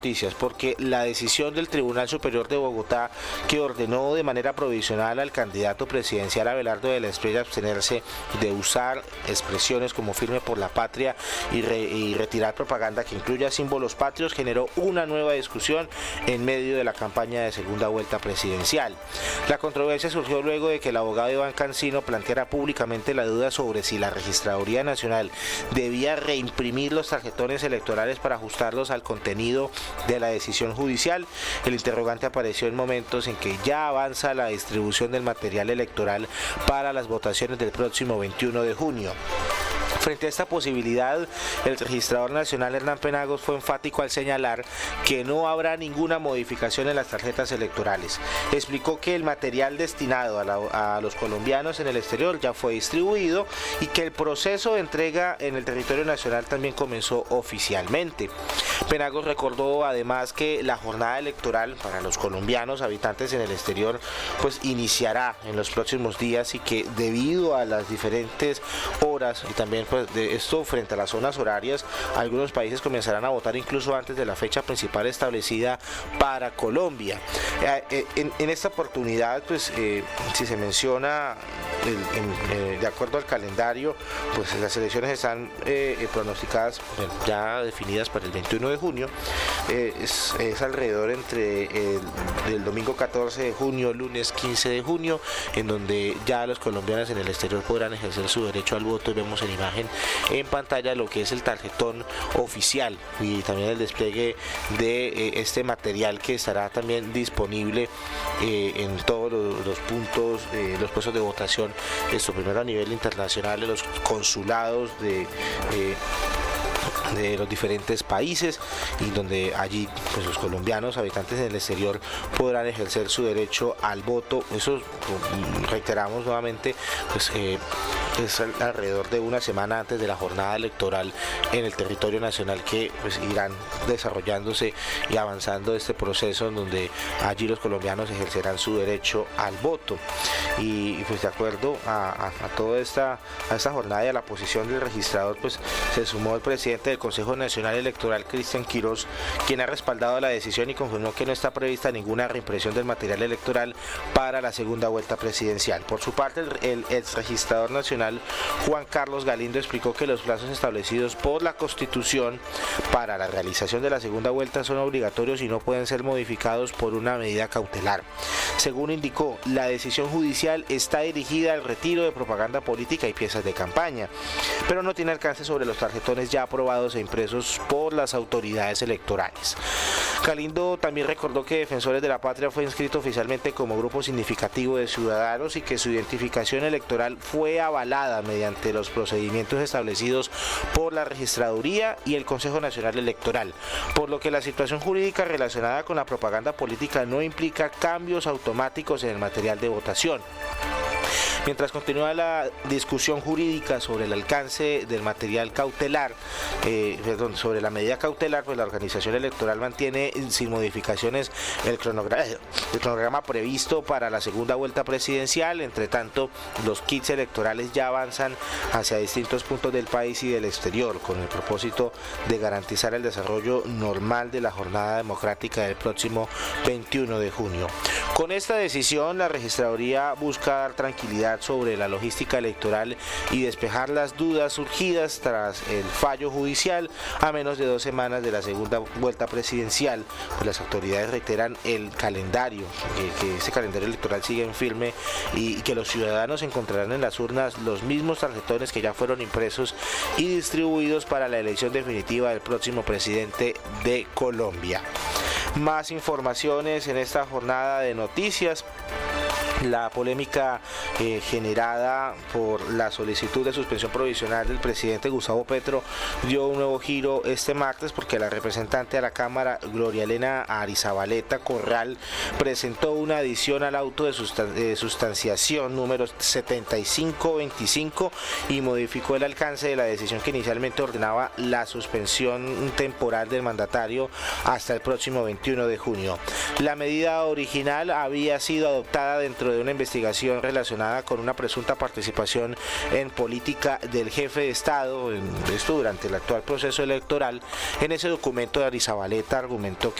Noticias, porque la decisión del Tribunal Superior de Bogotá, que ordenó de manera provisional al candidato presidencial Abelardo de la Espriella abstenerse de usar expresiones como firme por la patria y retirar propaganda que incluya símbolos patrios, generó una nueva discusión en medio de la campaña de segunda vuelta presidencial. La controversia surgió luego de que el abogado Iván Cancino planteara públicamente la duda sobre si la Registraduría Nacional debía reimprimir los tarjetones electorales para ajustarlos al contenido de la decisión judicial. El interrogante apareció en momentos en que ya avanza la distribución del material electoral para las votaciones del próximo 21 de junio. Frente a esta posibilidad, el registrador nacional Hernán Penagos fue enfático al señalar que no habrá ninguna modificación en las tarjetas electorales. Explicó que el material destinado a los colombianos en el exterior ya fue distribuido y que el proceso de entrega en el territorio nacional también comenzó oficialmente. Penagos recordó además que la jornada electoral para los colombianos habitantes en el exterior pues iniciará en los próximos días y que debido a las diferentes horas y también pues de esto frente a las zonas horarias, algunos países comenzarán a votar incluso antes de la fecha principal establecida para Colombia. En esta oportunidad, pues si se menciona de acuerdo al calendario, pues las elecciones están pronosticadas, ya definidas para el 21 de junio, es alrededor entre el domingo 14 de junio, lunes 15 de junio, en donde ya los colombianos en el exterior podrán ejercer su derecho al voto. Y vemos en imagen en pantalla lo que es el tarjetón oficial y también el despliegue de este material que estará también disponible en todos los puntos, los puestos de votación, esto primero a nivel internacional, en los consulados de los diferentes países, y donde allí pues los colombianos habitantes en el exterior podrán ejercer su derecho al voto. Eso reiteramos nuevamente, pues es alrededor de una semana antes de la jornada electoral en el territorio nacional, que pues irán desarrollándose y avanzando este proceso en donde allí los colombianos ejercerán su derecho al voto. Y pues de acuerdo a toda esta jornada y a la posición del registrador, pues se sumó el presidente del Consejo Nacional Electoral, Cristian Quirós, quien ha respaldado la decisión y confirmó que no está prevista ninguna reimpresión del material electoral para la segunda vuelta presidencial. Por su parte, el exregistrador nacional Juan Carlos Galindo explicó que los plazos establecidos por la Constitución para la realización de la segunda vuelta son obligatorios y no pueden ser modificados por una medida cautelar. Según indicó, la decisión judicial está dirigida al retiro de propaganda política y piezas de campaña, pero no tiene alcance sobre los tarjetones ya aprobados e impresos por las autoridades electorales. Galindo también recordó que Defensores de la Patria fue inscrito oficialmente como grupo significativo de ciudadanos y que su identificación electoral fue avalada mediante los procedimientos establecidos por la Registraduría y el Consejo Nacional Electoral, por lo que la situación jurídica relacionada con la propaganda política no implica cambios automáticos en el material de votación. Mientras continúa la discusión jurídica sobre el alcance del material cautelar, sobre la medida cautelar, pues la organización electoral mantiene sin modificaciones el cronograma previsto para la segunda vuelta presidencial. Entre tanto, los kits electorales ya avanzan hacia distintos puntos del país y del exterior, con el propósito de garantizar el desarrollo normal de la jornada democrática del próximo 21 de junio. Con esta decisión, la Registraduría busca dar tranquilidad sobre la logística electoral y despejar las dudas surgidas tras el fallo judicial a menos de 2 semanas de la segunda vuelta presidencial. Pues las autoridades reiteran el calendario, que ese calendario electoral sigue en firme y que los ciudadanos encontrarán en las urnas los mismos tarjetones que ya fueron impresos y distribuidos para la elección definitiva del próximo presidente de Colombia. Más informaciones en esta jornada de noticias. La polémica generada por la solicitud de suspensión provisional del presidente Gustavo Petro dio un nuevo giro este martes, porque la representante a la Cámara, Gloria Elena Arizabaleta Corral, presentó una adición al auto de sustanciación número 7525 y modificó el alcance de la decisión que inicialmente ordenaba la suspensión temporal del mandatario hasta el próximo 21 de junio. La medida original había sido adoptada dentro dentro de una investigación relacionada con una presunta participación en política del jefe de Estado, esto durante el actual proceso electoral. En ese documento de Arizabaleta argumentó